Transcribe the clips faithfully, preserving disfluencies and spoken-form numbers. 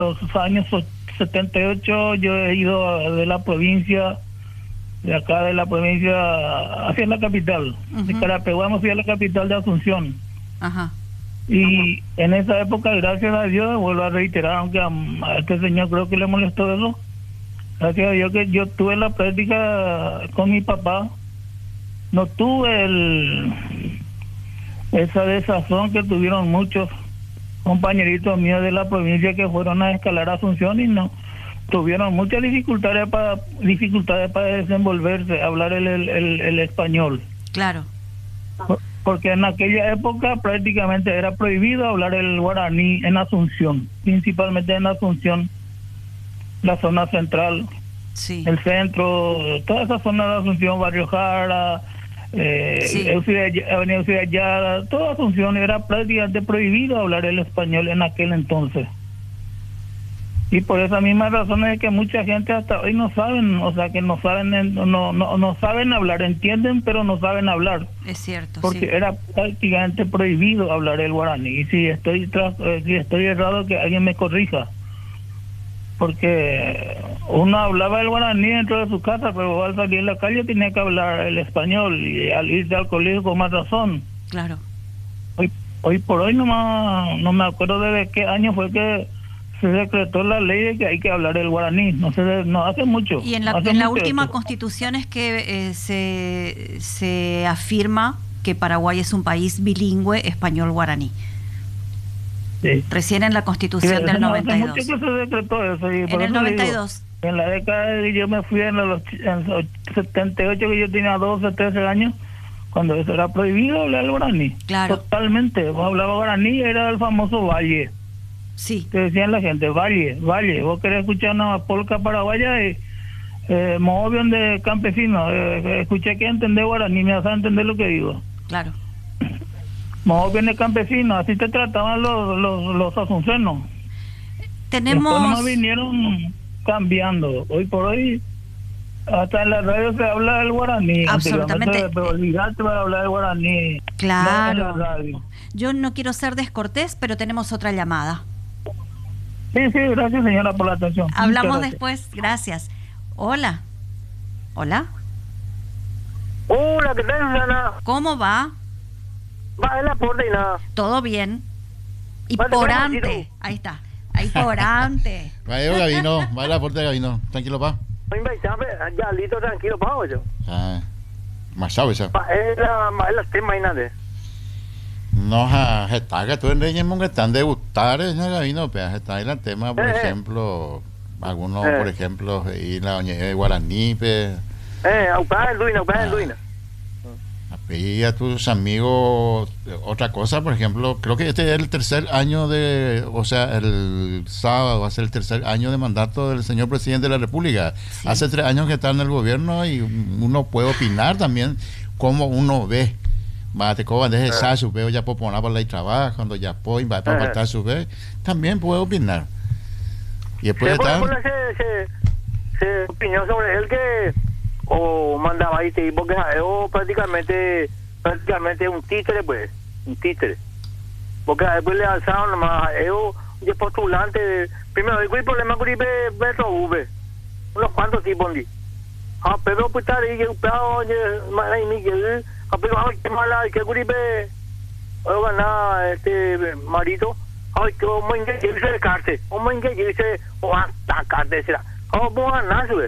los años setenta y ocho yo he ido de la provincia, de acá de la provincia hacia la capital. Uh-huh. De Carapeguá fui a la capital de Asunción. Ajá. Y en esa época, gracias a Dios, vuelvo a reiterar, aunque a, a este señor creo que le molestó eso, gracias a Dios que yo tuve la práctica con mi papá, no tuve el esa desazón que tuvieron muchos compañeritos míos de la provincia que fueron a escalar a Asunción y no tuvieron muchas dificultades para dificultades para desenvolverse, hablar el, el, el, el español. Claro. Por, porque en aquella época prácticamente era prohibido hablar el guaraní en Asunción, principalmente en Asunción, la zona central, sí. el centro, toda esa zona de Asunción, Barrio Jara, eh, sí. Avenida Ciudad Yara, toda Asunción era prácticamente prohibido hablar el español en aquel entonces. Y por esa misma razón es que mucha gente hasta hoy no saben, o sea, que no saben no no no saben hablar, entienden, pero no saben hablar. Es cierto, porque sí. era prácticamente prohibido hablar el guaraní. Y si estoy tras, eh, si estoy errado, que alguien me corrija. Porque uno hablaba el guaraní dentro de su casa, pero al salir en la calle tenía que hablar el español, y al irse al colegio con más razón. Claro. Hoy hoy por hoy no me, no me acuerdo de qué año fue que se decretó la ley de que hay que hablar el guaraní, no sé, no hace mucho. Y en la, en la última esto. Constitución es que eh, se, se afirma que Paraguay es un país bilingüe español-guaraní. Sí. Recién en la Constitución sí, del no, noventa y dos. Hace mucho que se decretó eso. Y en el noventa y dos. Digo, en la década de yo me fui en los en setenta y ocho, que yo tenía doce, trece años, cuando eso era prohibido hablar el guaraní. Claro. Totalmente. Vos hablaba guaraní, era el famoso valle. Sí. Te decían la gente, valle, valle, vos querés escuchar una polca paraguaya y eh, movión de campesinos, eh, escuché que entender guaraní, me vas a entender lo que digo. Claro. Movión de campesinos, así te trataban los los, los asuncenos. Tenemos... Después nomás vinieron cambiando, hoy por hoy hasta en la radio se habla del guaraní. Absolutamente. Pero olvidarte para hablar del guaraní. Claro. No en la radio. Yo no quiero ser descortés, pero tenemos otra llamada. Sí, sí, gracias señora por la atención. Hablamos después, gracias. Hola. Hola. Hola, ¿qué tal, Susana? ¿Cómo va? Va en la puerta y nada. Todo bien. Y Vale, por bueno, antes. Ahí está. Ahí por antes. Vaya, Gabino. Va a la puerta de Gabino. Tranquilo, pa. Ya, listo, tranquilo, pa, yo. Ah, más sabes, ¿sabes? Pa, es la, es la tema y nada. No, está que tú en Reyes que están debutares, ¿no, Gabino? Pero está ahí el tema, por eh, ejemplo, algunos, eh. por ejemplo, y la doña de Guaraní, pe. Eh, aupá en Luina, aupá en Luina. Pedí a tus amigos otra cosa, por ejemplo, creo que este es el tercer año de, o sea, el sábado va a ser el tercer año de mandato del señor presidente de la República. Sí. Hace tres años que está en el gobierno y uno puede opinar también cómo uno ve. Mate coban desde esa su veo ya puedo poner para el trabajo cuando ya puedo va para faltar su ve también puedo opinar y después se, está se, se, se opinó sobre él que o mandaba ahí porque yo prácticamente prácticamente un títere pues un títere porque después le alzaron nomás yo de postulante primero el problema con el Metro V unos cuantos tipos de ah pero pues está ahí que más Miguel pero ay qué mala que curipe o ganar este marito ay que como en que se carte como en que dice o hasta carte será o boa nace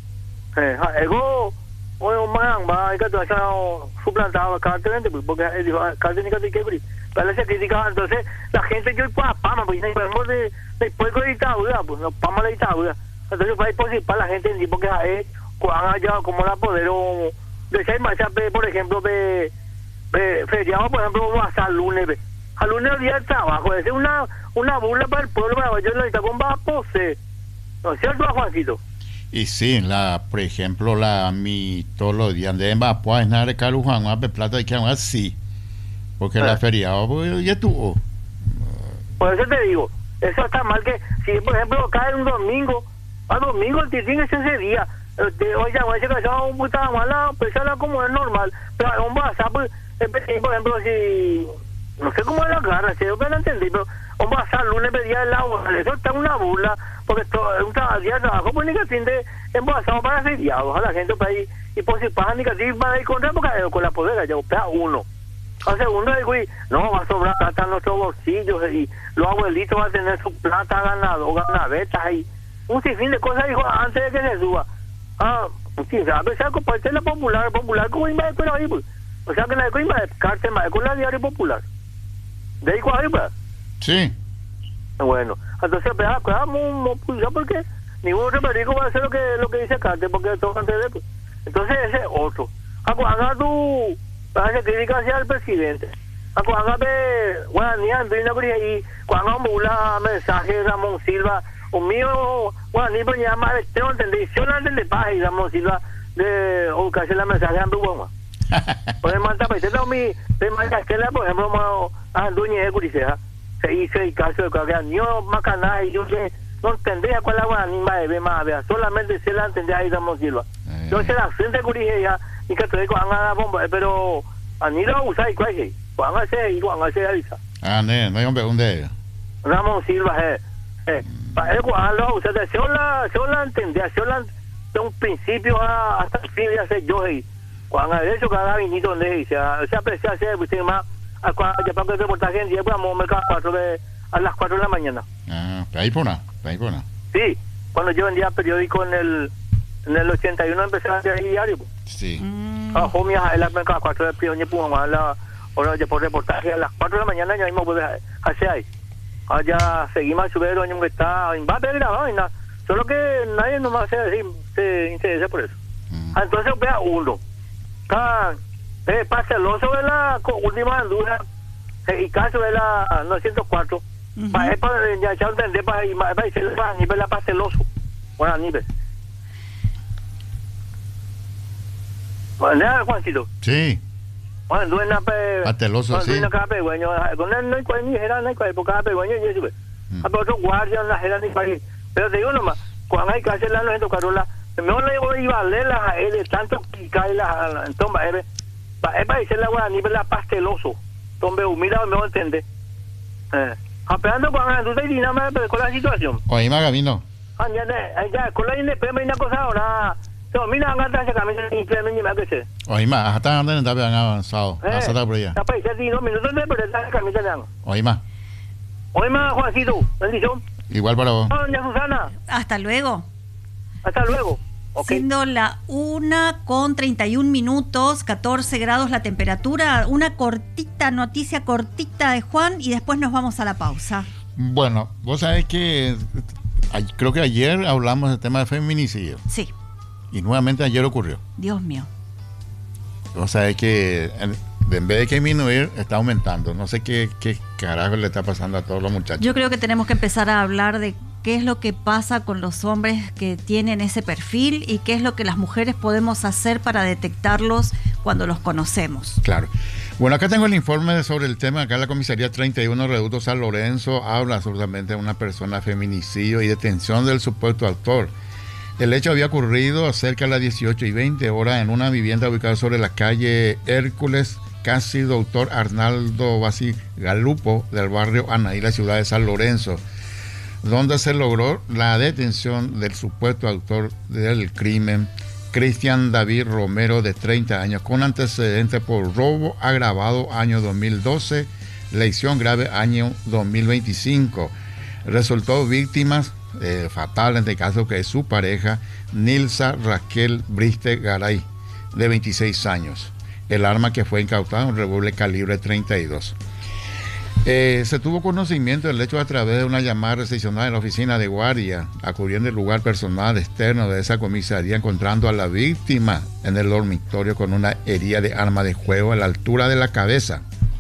eh ego o man va que tú has suplantado carte porque digo carte ni que curi para esa crítica entonces la gente yo pues pama pues no podemos de después de dictadura pues no pama la dictadura entonces fue posible para la gente porque es cuando haya como la poder o de seis marchas, por ejemplo, de, de feriado, por ejemplo, hasta el lunes, ve. Al lunes el día de trabajo, es una una burla para el pueblo, para yo no con va a poseer. ¿No es cierto, Juancito? Y sí, la, por ejemplo, la mi todos los días de va pues nada de Carlos Juan, a plata de que aún así, porque eh. la feriado pues, ya tuvo. Por eso te digo, eso está mal que si por ejemplo cae un domingo, a domingo el titín es ese día. Oye, voy a decir que eso es puta mala, persona como es normal, pero un WhatsApp, pues, por ejemplo, si no sé cómo es la cara, si yo no entendí, pero vamos a hacer lunes día de laboral. Eso está una burla, porque todo, un tra- día de trabajo, pues ni que fin de embarazado para asediados a la gente para ir, y por si pasa ni que sí, para ir contra, porque eh, con la poder, ya opera uno. A segundo, güey, no, va a sobrar plata en nuestros bolsillos, y los abuelitos van a tener su plata ganado, ganavetas, y un sinfín de cosas, dijo, antes de que se suba. Ah, sí, a veces compartir la popular, popular, como iba de ahí, pues. O sea que la de iba de cárcel, más con la diario popular. De ahí, ¿cuál pues? Sí. Bueno, entonces, pero cuidamos, porque ningún otro periódico va a hacer lo que lo que dice Cártel, porque todo antes de, pues. Entonces, ese es otro. Acuanga tu, hace crítica hacia el presidente. Acuanga de, bueno, ni antes, y cuando mula mensaje Ramón Silva, o mío, bueno, ni pues llama, tengo entendido, yo no entendí paz y Ramón Silva, de, o que hace la mensaje a Andú Goma. Por el manta, pues, tengo mi, de manta, que la, por ejemplo, a Duñe de Curiceja, se hizo el caso de que ni Macaná, y yo que no entendía cuál era la anima de más, vea, solamente se la entendía ahí Ramón Silva. Entonces, la frente de Curiceja, y que te digo, a la bomba, pero, a ni lo usa y cuál es, cuando hace, y cuando hace avisa. Ah, no, no hay hombre, un de ellos. Ramón Silva, eh, eh, para él, cuando usted, se la, se la entendía, se la, de un principio a, hasta el fin de hacer yo, eh, cuando de hecho cada vinito donde dice, se aprecia hacer usted más a cuando ya para que reportaje en día pues vamos a cuatro de a las cuatro de la mañana. Ah, ahí por nada, ahí por nada. Sí, cuando yo vendía periódico en el en el ochenta y uno empecé a hacer diario. Sí. Mm. A Jomia a las cuatro de primer pues a la hora de por reportaje a las cuatro de la mañana ya mismo puede hacer ahí. Allá seguimos a subir el año que está en va a grabado y nada. Solo que nadie nomás se, se interesa por eso. Mm. Entonces vea uno. Está eh, parceloso de la última Honduras eh, y caso de la novecientos cuatro uh-huh. Para para ya ya entender para para ir para nivel la parceloso bueno nivel bueno Juancito sí bueno duena pe parceloso sí duena cada pegueño con él no hay cual ni era no hay cual porque cada pegueño y eso a otro guardia en la era ni para pero te digo nomás cuando hay que hacer la novecientos cuatro la no le voy a ir a valerlas a él de tanto picar las entonces él para él para decir la guaraní la pasteloso entonces mira me entiende eh apeando cuando tú te dinas con la situación oye más camino ah ya ya con la independente una cosa ahora no mira anda ese camino simplemente me hace oye más hasta andan en han avanzado hasta por allá ya para decir dos minutos de pero esa camisa de oye más oye más Juancito bendición igual para vos doña Susana hasta luego hasta luego. Okay. Siendo la una con treinta y un minutos, catorce grados la temperatura, una cortita noticia cortita de Juan y después nos vamos a la pausa. Bueno, vos sabés que creo que ayer hablamos del tema de feminicidio. Sí. Y nuevamente ayer ocurrió. Dios mío. Vos sabés que en vez de disminuir, está aumentando. No sé qué, qué carajo le está pasando a todos los muchachos. Yo creo que tenemos que empezar a hablar de qué es lo que pasa con los hombres que tienen ese perfil y qué es lo que las mujeres podemos hacer para detectarlos cuando los conocemos. Claro. Bueno, acá tengo el informe sobre el tema. Acá la comisaría treinta y uno Reducto San Lorenzo habla absolutamente de una persona feminicidio y detención del supuesto autor. El hecho había ocurrido cerca de las dieciocho y veinte horas en una vivienda ubicada sobre la calle Hércules, casi doctor Arnaldo Basigalupo, del barrio Anaí, la ciudad de San Lorenzo, donde se logró la detención del supuesto autor del crimen, Cristian David Romero, de treinta años, con antecedentes por robo agravado año dos mil doce, lesión grave año dos mil veinticinco. Resultó víctima eh, fatal en este caso, que es su pareja, Nilsa Raquel Briste Garay, de veintiséis años. El arma que fue incautada, un revólver calibre treinta y dos. Eh, se tuvo conocimiento del hecho a través de una llamada recepcionada en la oficina de guardia, acudiendo al lugar personal externo de esa comisaría, encontrando a la víctima en el dormitorio con una herida de arma de fuego a la altura de la cabeza.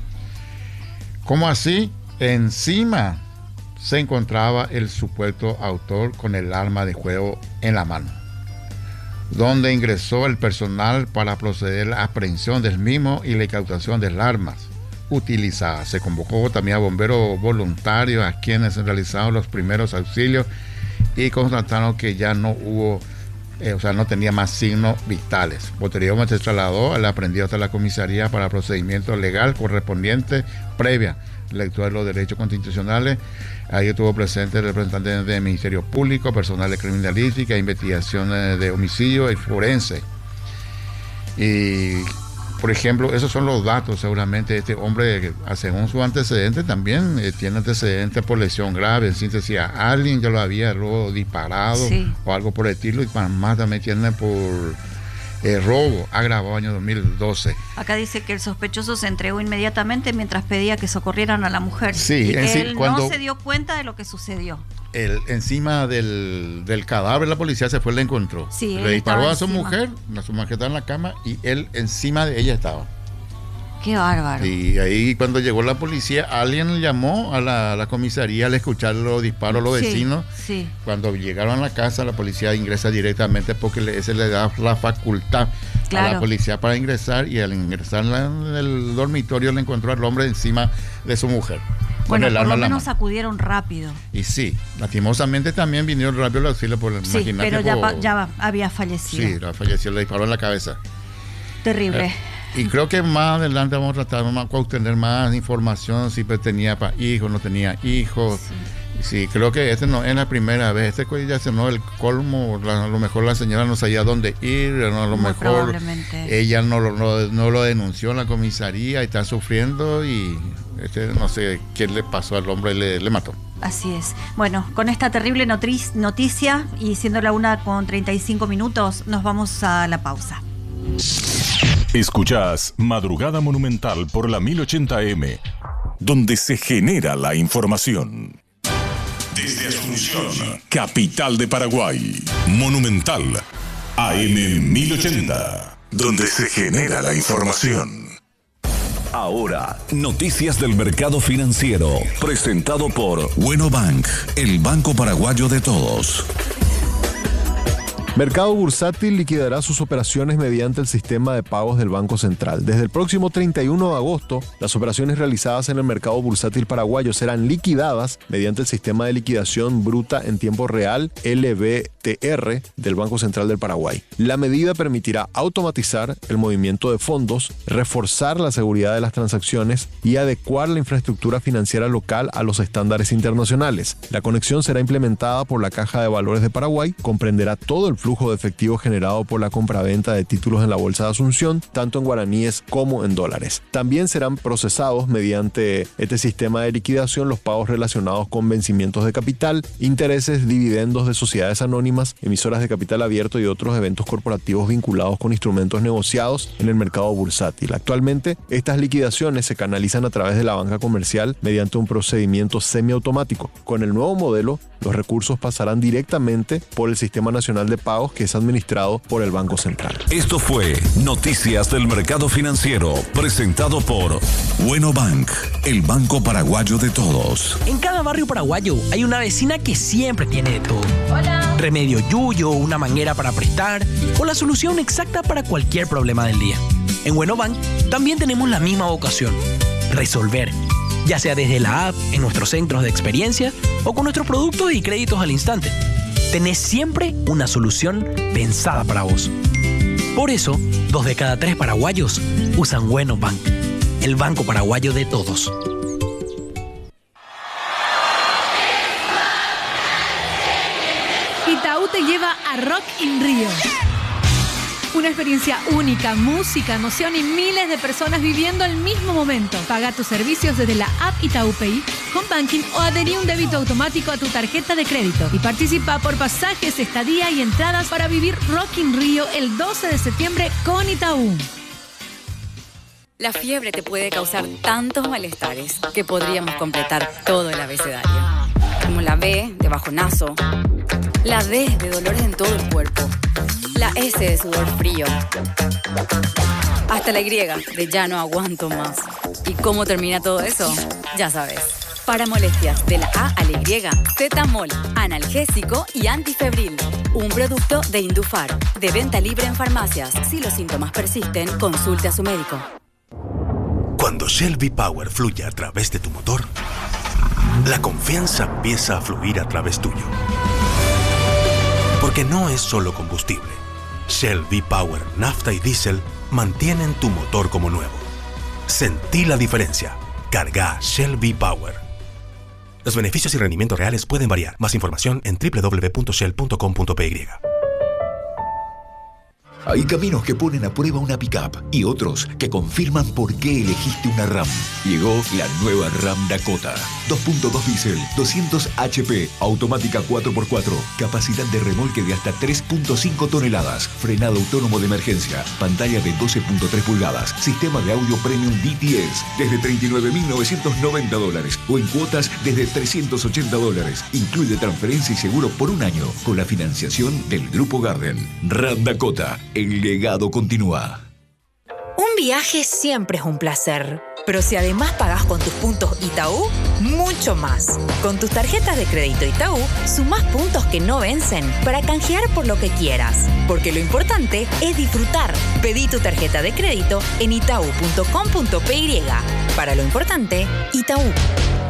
¿Cómo así? Encima se encontraba el supuesto autor con el arma de fuego en la mano, donde ingresó el personal para proceder a la aprehensión del mismo y la incautación de las armas utilizadas. Se convocó también a bomberos voluntarios, a quienes realizaron los primeros auxilios y constataron que ya no hubo, eh, o sea, no tenía más signos vitales. Posteriormente se trasladó al aprehendido hasta la comisaría para procedimiento legal correspondiente previa lectura de los derechos constitucionales. Ahí estuvo presente el representante del Ministerio Público, personal de criminalística, investigaciones de homicidio y forense. Y, por ejemplo, esos son los datos. Seguramente este hombre, según su antecedente, también eh, tiene antecedentes por lesión grave. En síntesis, a alguien ya lo había luego disparado, sí, o algo por el estilo, y más también tiene por eh, robo agravado año dos mil doce. Acá dice que el sospechoso se entregó inmediatamente mientras pedía que socorrieran a la mujer. Sí, y que sí, él cuando no se dio cuenta de lo que sucedió. El, encima del, del cadáver, la policía se fue y le encontró. Sí, le disparó a su encima. mujer, a su mujer estaba en la cama y él encima de ella estaba. Qué bárbaro. Y ahí cuando llegó la policía, alguien llamó a la, a la comisaría al escuchar los disparos a los Sí, vecinos. sí. Cuando llegaron a la casa, la policía ingresa directamente porque le, ese le da la facultad Claro. a la policía para ingresar, y al ingresar en el dormitorio le encontró al hombre encima de su mujer. Bueno, el por arma lo en la menos mano. acudieron rápido. Y sí, lastimosamente también vinieron rápido el auxilio por el Sí, imagínate, pero ya, por- pa- ya había fallecido. Sí, la falleció, le disparó en la cabeza. Terrible. Eh, y creo que más adelante vamos a tratar, vamos a obtener más información, si pues tenía pa- hijos, no tenía hijos. Sí. Sí, creo que este no es la primera vez. Este pues, ya se no el colmo. La- a lo mejor la señora no sabía dónde ir, no, a lo Muy mejor probablemente. ella no lo, no, no lo denunció en la comisaría y está sufriendo, y este, no sé qué le pasó al hombre y le, le mató. Así es. Bueno, con esta terrible notri- noticia y siendo la una con treinta y cinco minutos, nos vamos a la pausa. Escuchás Madrugada Monumental por la mil ochenta eme, donde se genera la información. Desde Asunción, capital de Paraguay. Monumental, A M mil ochenta, donde se genera la información. Ahora, noticias del mercado financiero, presentado por Bueno Bank, el banco paraguayo de todos. Mercado Bursátil liquidará sus operaciones mediante el sistema de pagos del Banco Central. Desde el próximo treinta y uno de agosto, las operaciones realizadas en el mercado bursátil paraguayo serán liquidadas mediante el sistema de liquidación bruta en tiempo real L B T R del Banco Central del Paraguay. La medida permitirá automatizar el movimiento de fondos, reforzar la seguridad de las transacciones y adecuar la infraestructura financiera local a los estándares internacionales. La conexión será implementada por la Caja de Valores de Paraguay, comprenderá todo el flujo de efectivo generado por la compraventa de títulos en la Bolsa de Asunción, tanto en guaraníes como en dólares. También serán procesados mediante este sistema de liquidación los pagos relacionados con vencimientos de capital, intereses, dividendos de sociedades anónimas, emisoras de capital abierto y otros eventos corporativos vinculados con instrumentos negociados en el mercado bursátil. Actualmente, estas liquidaciones se canalizan a través de la banca comercial mediante un procedimiento semiautomático. Con el nuevo modelo, los recursos pasarán directamente por el Sistema Nacional de Pagos, que es administrado por el Banco Central. Esto fue Noticias del Mercado Financiero, presentado por Bueno Bank, el banco paraguayo de todos. En cada barrio paraguayo hay una vecina que siempre tiene de todo. Hola. Remedio yuyo, una manguera para prestar o la solución exacta para cualquier problema del día. En Bueno Bank también tenemos la misma vocación: resolver. Ya sea desde la app, en nuestros centros de experiencia o con nuestros productos y créditos al instante. Tenés siempre una solución pensada para vos. Por eso, dos de cada tres paraguayos usan Bueno Bank, el banco paraguayo de todos. Itaú te lleva a Rock in Rio. Una experiencia única, música, emoción y miles de personas viviendo el mismo momento. Paga tus servicios desde la app Itaú Pay, Home Banking o adherí un débito automático a tu tarjeta de crédito. Y participa por pasajes, estadía y entradas para vivir Rock in Rio el doce de septiembre con Itaú. La fiebre te puede causar tantos malestares que podríamos completar todo el abecedario. Como la B de bajonazo, la D de dolores en todo el cuerpo, la S de sudor frío, hasta la Y de ya no aguanto más. ¿Y cómo termina todo eso? Ya sabes. Para molestias de la A a la Y, Zetamol, analgésico y antifebril. Un producto de Indufar, de venta libre en farmacias. Si los síntomas persisten, consulte a su médico. Cuando Shell V-Power fluye a través de tu motor, la confianza empieza a fluir a través tuyo. Porque no es solo combustible. Shell V-Power, nafta y diésel mantienen tu motor como nuevo. Sentí la diferencia. Carga Shell V-Power. Los beneficios y rendimientos reales pueden variar. Más información en doble u doble u doble u punto shell punto com punto p y. Hay caminos que ponen a prueba una pickup y otros que confirman por qué elegiste una RAM. Llegó la nueva RAM Dakota. dos punto dos diésel, doscientos H P, automática cuatro por cuatro, capacidad de remolque de hasta tres punto cinco toneladas, frenado autónomo de emergencia, pantalla de doce punto tres pulgadas, sistema de audio premium D T S, desde treinta y nueve mil novecientos noventa dólares o en cuotas desde trescientos ochenta dólares. Incluye transferencia y seguro por un año con la financiación del Grupo Garden. RAM Dakota. El legado continúa. Un viaje siempre es un placer, pero si además pagás con tus puntos Itaú, mucho más. Con tus tarjetas de crédito Itaú, sumás puntos que no vencen para canjear por lo que quieras. Porque lo importante es disfrutar. Pedí tu tarjeta de crédito en itaú punto com punto p y. Para lo importante, Itaú.